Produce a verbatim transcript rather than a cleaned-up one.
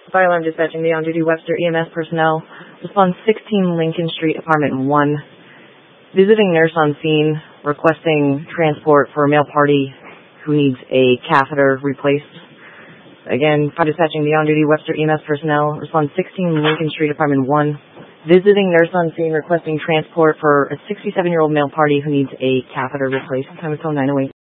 Fire alarm dispatching the on-duty Webster E M S personnel. Response sixteen Lincoln Street, apartment one. Visiting nurse on scene, requesting transport for a male party who needs a catheter replaced. Again, fire dispatching the on-duty Webster E M S personnel. Response sixteen Lincoln Street, apartment one. Visiting nurse on scene, requesting transport for a sixty-seven-year-old male party who needs a catheter replaced. Time of phone nine oh eight.